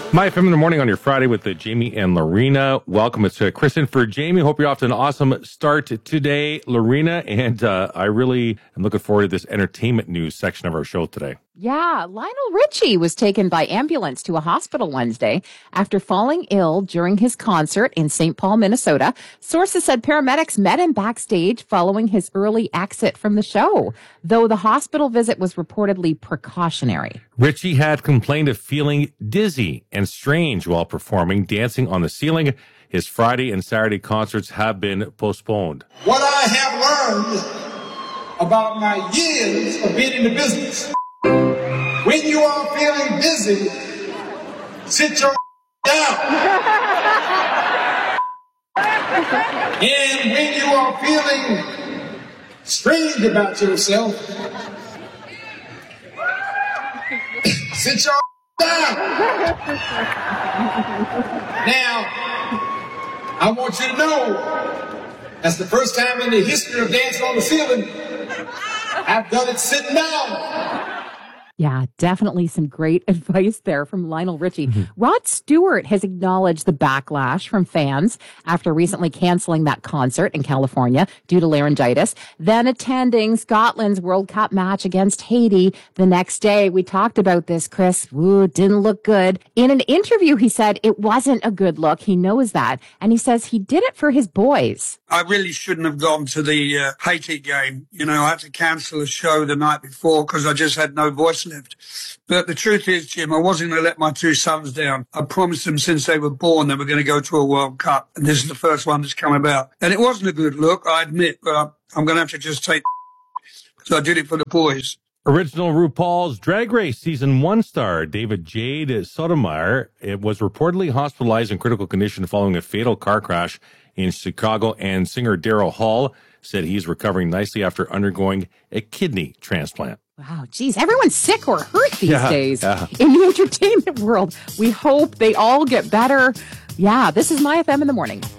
My FM in the morning on your Friday with Jamie and Lorena. Welcome. It's Kristen for Jamie. Hope you're off to an awesome start today, Lorena. And I really am looking forward to this entertainment news section of our show today. Yeah, Lionel Richie was taken by ambulance to a hospital Wednesday after falling ill during his concert in St. Paul, Minnesota. Sources said paramedics met him backstage following his early exit from the show, though the hospital visit was reportedly precautionary. Richie had complained of feeling dizzy and strange while performing Dancing on the Ceiling. His Friday and Saturday concerts have been postponed. What I have learned about my years of being in the business, when you are feeling dizzy, sit your down. And when you are feeling strange about yourself, sit your down. Now, I want you to know, that's the first time in the history of Dancing on the Ceiling I've done it sitting down. Yeah, definitely some great advice there from Lionel Richie. Mm-hmm. Rod Stewart has acknowledged the backlash from fans after recently canceling that concert in California due to laryngitis, then attending Scotland's World Cup match against Haiti the next day. We talked about this, Chris. Ooh, didn't look good. In an interview, he said it wasn't a good look. He knows that. And he says he did it for his boys. I really shouldn't have gone to the Haiti game. You know, I had to cancel a show the night before because I just had no voice left. But the truth is, Jim, I wasn't going to let my two sons down. I promised them since they were born they were going to go to a World Cup. And this is the first one that's come about. And it wasn't a good look, I admit, but I'm going to have to just take because I did it for the boys. Original RuPaul's Drag Race Season 1 star David Jade Sotomayor was reportedly hospitalized in critical condition following a fatal car crash in Chicago, and singer Daryl Hall said he's recovering nicely after undergoing a kidney transplant. Wow, geez, everyone's sick or hurt these days in the entertainment world. We hope they all get better. Yeah, this is My FM in the morning.